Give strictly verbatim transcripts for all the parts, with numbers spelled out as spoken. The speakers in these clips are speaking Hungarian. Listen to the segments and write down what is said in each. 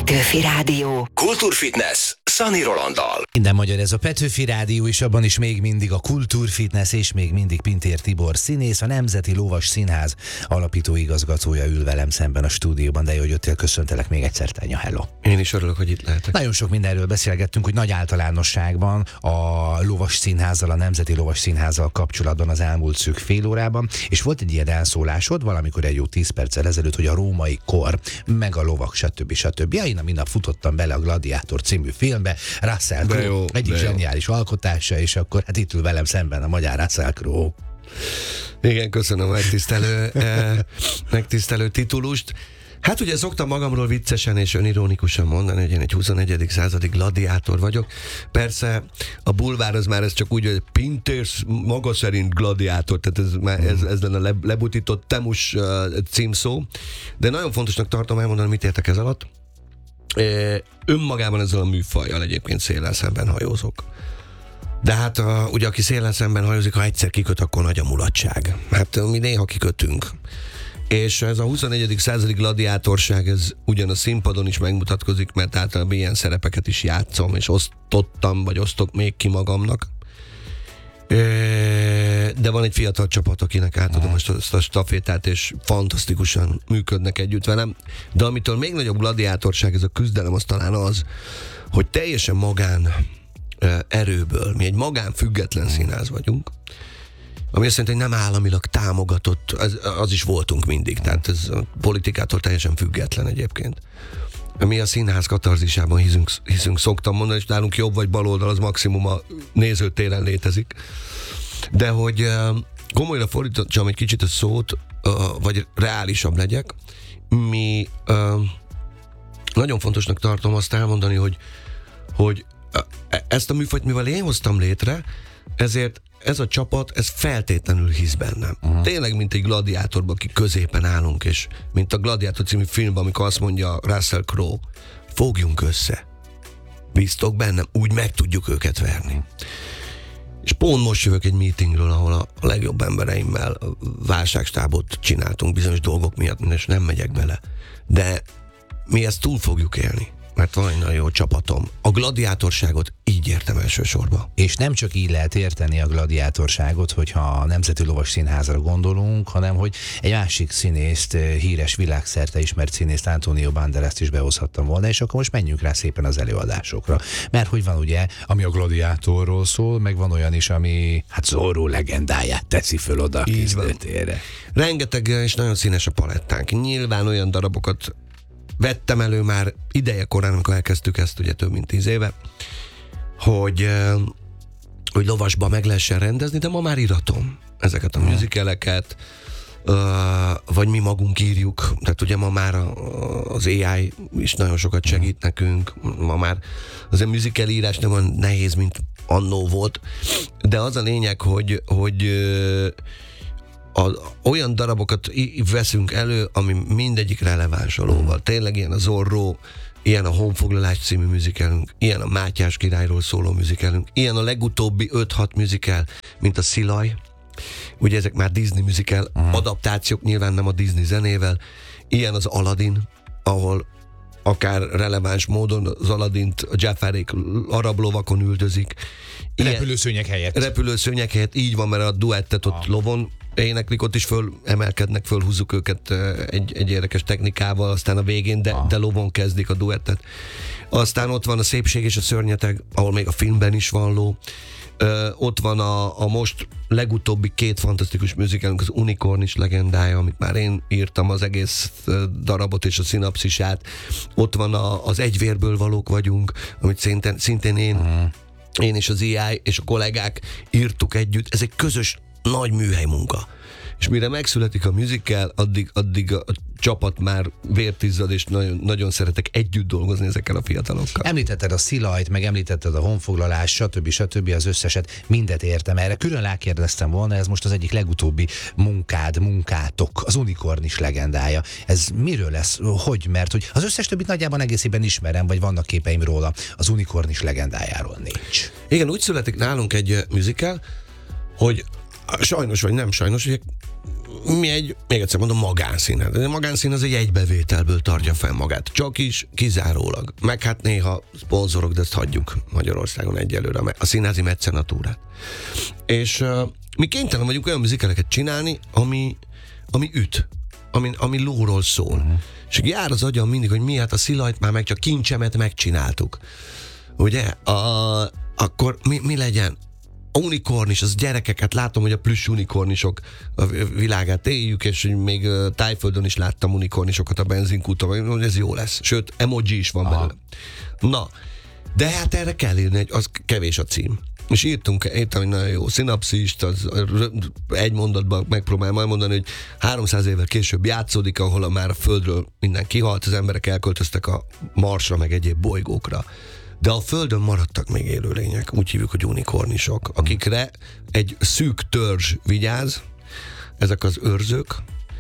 Petőfi Rádió. Kultúrfitness Szani Rolanddal. Minden magyar, ez a Petőfi Rádió, és abban is még mindig a Kultúrfitness, és még mindig Pintér Tibor színész, a Nemzeti Lovas Színház alapító igazgatója ül velem szemben a stúdióban. De jó, hogy jöttél, köszöntelek még egyszer, Tanya, hello. Én is örülök, hogy itt lehetek. Nagyon sok mindenről beszélgettünk, hogy nagy általánosságban a Lovas Színházzal, a Nemzeti Lovas Színházzal kapcsolatban az elmúlt szűk fél órában, és volt egy ilyen elszólásod valamikor egy jó tíz perccel ezelőtt, hogy a római kor, meg a lovak, stb. stb. Ja, én a minap futottam bele a Gladiátor című filmbe, Russell Crowe egyik zseniális alkotása, és akkor hát itt ül velem szemben a magyar Russell Crowe. Igen, köszönöm a megtisztelő, eh, megtisztelő titulust. Hát ugye szoktam magamról viccesen és önironikusan mondani, hogy én egy huszonegyedik századi gladiátor vagyok. Persze a bulvár az már ez csak úgy, hogy Pintér maga szerint gladiátor, tehát ez, már ez, ez lenne le, lebutított temus uh, címszó. De nagyon fontosnak tartom elmondani, mit értek ez alatt. E, önmagában ezzel a műfajjal egyébként széllel szemben hajózok. De hát a, ugye aki széllel szemben hajózik, ha egyszer kiköt, akkor nagy a mulatság. Hát mi néha kikötünk. És ez a huszonegyedik századi gladiátorság, ez ugyan a színpadon is megmutatkozik, mert általában ilyen szerepeket is játszom, és osztottam, vagy osztok még ki magamnak. De van egy fiatal csapat, akinek átadom ezt a stafétát, és fantasztikusan működnek együtt velem. De amitől még nagyobb gladiátorság ez a küzdelem, az talán az, hogy teljesen magán erőből, mi egy magán független színház vagyunk, ami azt jelenti, hogy nem államilag támogatott, az, az is voltunk mindig, tehát ez a politikától teljesen független egyébként. Mi a színház katarzisában hiszünk, hiszünk, szoktam mondani, és nálunk jobb vagy bal oldal az maximum a nézőtéren létezik. De hogy komolyra fordítsam egy kicsit a szót, vagy reálisabb legyek, mi nagyon fontosnak tartom azt elmondani, hogy, hogy ezt a műfajt, mivel én hoztam létre, ezért ez a csapat, ez feltétlenül hisz bennem. Uh-huh. Tényleg, mint egy gladiátorban, aki középen állunk, és mint a Gladiátor című filmben, amikor azt mondja Russell Crowe, fogjunk össze. Bíztok bennem, úgy meg tudjuk őket verni. Uh-huh. És pont most jövök egy meetingről, ahol a legjobb embereimmel válságstábot csináltunk bizonyos dolgok miatt, és nem megyek bele. De mi ezt túl fogjuk élni. Mert van egy nagyon jó csapatom. A gladiátorságot így értem elsősorban. És nem csak így lehet érteni a gladiátorságot, hogyha a Nemzeti Lovas Színházra gondolunk, hanem hogy egy másik színészt, híres világszerte ismert színészt, Antonio Banderast is behozhattam volna, és akkor most menjünk rá szépen az előadásokra. Mert hogy van ugye, ami a gladiátorról szól, meg van olyan is, ami hát Zorro legendáját teszi föl oda a készítőtérre. Rengeteg és nagyon színes a palettánk. Nyilván olyan darabokat vettem elő már ideje korán, amikor elkezdtük ezt, ugye több mint tíz éve, hogy, hogy lovasba meg lehessen rendezni, de ma már iratom ezeket a musicaleket, vagy mi magunk írjuk, tehát ugye ma már az á i is nagyon sokat segít nekünk, ma már az a musical írás nem olyan nehéz, mint annó volt, de az a lényeg, hogy, hogy A, olyan darabokat veszünk elő, ami mindegyik releváns a lóval. Tényleg ilyen a Zorro, ilyen a Honfoglalás című musicalünk, ilyen a Mátyás királyról szóló musicalünk, ilyen a legutóbbi öt-hat musical, mint a Szilaj. Ugye ezek már Disney musical uh-huh. adaptációk, nyilván nem a Disney zenével. Ilyen az Aladdin, ahol akár releváns módon az Aladdint a Jafarék arab lovakon üldözik. Ilyen, repülőszőnyek helyett. Repülőszőnyek helyett, így van, mert a duettet ott ah. lovon éneklik, ott is föl emelkednek, fölhúzzuk őket egy, egy érdekes technikával, aztán a végén, de, ah. de lovon kezdik a duettet. Aztán ott van a Szépség és a szörnyeteg, ahol még a filmben is van ló. Ö, ott van a, a most legutóbbi két fantasztikus musicalünk, az Unikornis legendája, amit már én írtam az egész darabot és a szinapszisát. Ott van a, az Egyvérből valók vagyunk, amit szintén, szintén én, uh-huh. én és az á i és a kollégák írtuk együtt. Ez egy közös nagy műhely munka. És mire megszületik a musical, addig, addig a, a csapat már vértizzad, és nagyon, nagyon szeretek együtt dolgozni ezekkel a fiatalokkal. Említetted a Szilajt, meg említetted a Honfoglalás, stb. stb. Az összeset, mindet értem erre. Külön rákérdeztem volna, ez most az egyik legutóbbi munkád, munkátok, az Unikornis legendája. Ez miről lesz? Hogy? Mert hogy az összes többit nagyjában egészében ismerem, vagy vannak képeim róla. Az Unikornis legendájáról nincs. Igen, úgy születik nálunk egy musical, hogy sajnos vagy nem sajnos, hogy mi egy, még egyszer mondom, magánszínház. A magánszín az egy egybevételből tartja fel magát. Csak is, kizárólag. Meg hát néha szponzorok, de ezt hagyjuk Magyarországon egyelőre, a színházi mecenatúrát. És uh, mi kénytelen vagyunk olyan műzikeleket csinálni, ami, ami üt, ami, ami lóról szól. Uh-huh. És jár az agyam mindig, hogy mi hát a Szilajt már meg csak Kincsemet megcsináltuk. Ugye? A, akkor mi, mi legyen? A unikornis, az gyerekeket látom, hogy a plüss unikornisok a világát éljük, és még Tájföldön is láttam unikornisokat a benzinkúton, hogy ez jó lesz. Sőt, emoji is van belőle. Na, de hát erre kell írni, egy, az kevés a cím. És írtunk, írtam egy nagyon jó szinapszist, az egy mondatban megpróbálom elmondani, hogy háromszáz évvel később játszódik, ahol a már a Földről minden kihalt, az emberek elköltöztek a Marsra, meg egyéb bolygókra. De a Földön maradtak még élőlények, úgy hívjuk, hogy unikornisok, akikre egy szűk törzs vigyáz, ezek az őrzők,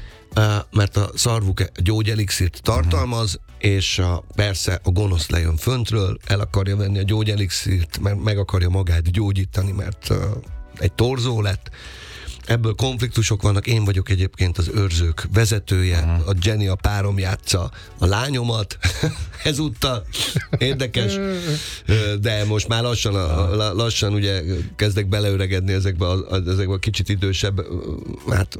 mert a szarvuk gyógyelixírt tartalmaz, és a, persze a gonosz lejön föntről, el akarja venni a gyógyelixírt, mert meg akarja magát gyógyítani, mert egy torzó lett. Ebből konfliktusok vannak, én vagyok egyébként az őrzők vezetője, uh-huh. a Jenny a párom játsza a lányomat, ezúttal érdekes, de most már lassan, a, lassan ugye kezdek beleöregedni ezekbe a, ezekbe a kicsit idősebb, hát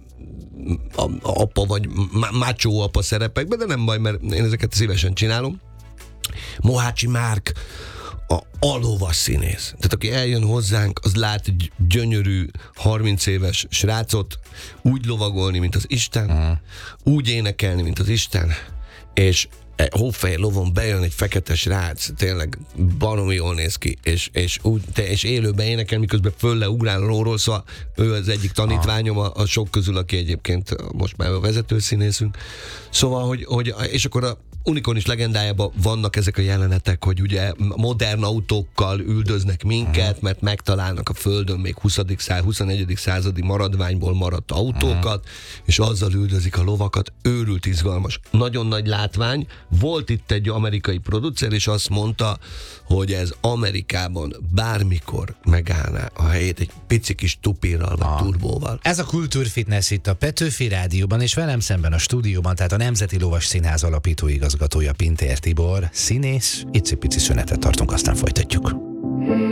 a, a apa vagy macho apa szerepekbe, de nem baj, mert én ezeket szívesen csinálom. Mohácsi Márk a alovas színész. Tehát aki eljön hozzánk, az lát egy gyönyörű harminc éves srácot úgy lovagolni, mint az Isten, uh-huh. úgy énekelni, mint az Isten, és hófehér lovon bejön egy fekete srác, tényleg baromi jól néz ki, és, és, úgy, és élőben énekel, miközben föl le ugrál a lóról, szóval ő az egyik tanítványom a, a sok közül, aki egyébként most már a vezetőszínészünk. Szóval, hogy, hogy és akkor a unikornis legendájában vannak ezek a jelenetek, hogy ugye modern autókkal üldöznek minket, mert megtalálnak a Földön még huszadik század, huszonegyedik századi maradványból maradt autókat, és azzal üldözik a lovakat. Őrült izgalmas. Nagyon nagy látvány. Volt itt egy amerikai producer, és azt mondta, hogy ez Amerikában bármikor megállná a helyét egy pici kis tupírral vagy turbóval. Ez a Kultúrfitness itt a Petőfi Rádióban, és velem szemben a stúdióban, tehát a Nemzeti Lovas Színház alapító igazgatója Pintér Tibor, színész. Icipici szünetet tartunk, aztán folytatjuk.